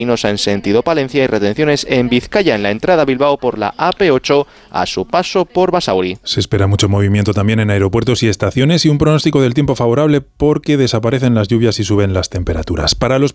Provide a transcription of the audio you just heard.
en sentido Palencia y retenciones en Vizcaya en la entrada a Bilbao por la AP8 a su paso por Basauri. Se espera mucho movimiento también en aeropuertos y estaciones y un pronóstico del tiempo favorable porque desaparecen las lluvias y suben las temperaturas. Para los